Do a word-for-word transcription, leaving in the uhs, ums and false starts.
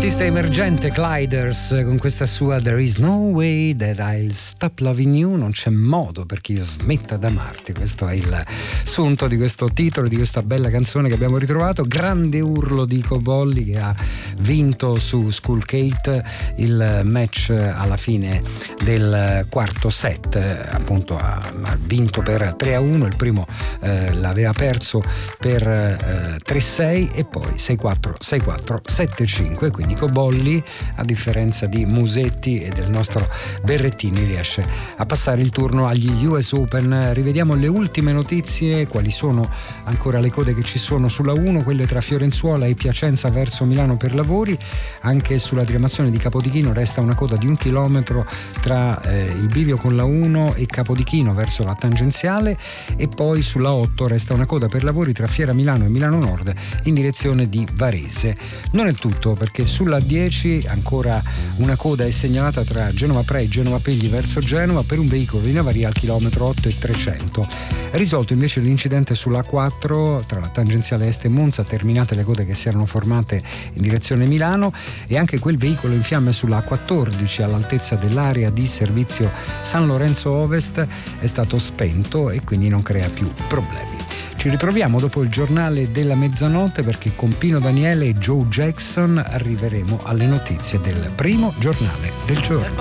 Artista emergente Gliders con questa sua There is no way that I'll stop loving you, non c'è modo perché io smetta d'amarti. Questo è il sunto di questo titolo, di questa bella canzone che abbiamo ritrovato. Grande urlo di Cobolli che ha vinto su School Kate il match alla fine del quarto set, appunto ha, ha vinto per tre a uno, il primo eh, l'aveva perso per eh, tre a sei e poi sei a quattro, sei a quattro, sette a cinque, quindi Cobolli, a differenza di Musetti e del nostro Berrettini, riesce a passare il turno agli U S Open. Rivediamo le ultime notizie, quali sono ancora le code che ci sono sulla uno, quelle tra Fiorenzuola e Piacenza verso Milano per lavori. Anche sulla diramazione di Capodichino resta una coda di un chilometro tra eh, il bivio con la uno e Capodichino verso la tangenziale, e poi sulla otto resta una coda per lavori tra Fiera Milano e Milano Nord in direzione di Varese. Non è tutto, perché sulla dieci ancora una coda è segnalata tra Genova Pre e Genova Pegli verso Genova per un veicolo in avaria al chilometro otto e trecento. Risolto invece l'incidente sulla quattro tra la tangenziale est e Monza, terminate le code che si erano formate in direzione Milano, e anche quel veicolo in fiamme sulla quattordici all'altezza dell'area di servizio San Lorenzo Ovest è stato spento e quindi non crea più problemi. Ci ritroviamo dopo il giornale della mezzanotte, perché con Pino Daniele e Joe Jackson arriveremo alle notizie del primo giornale del giorno.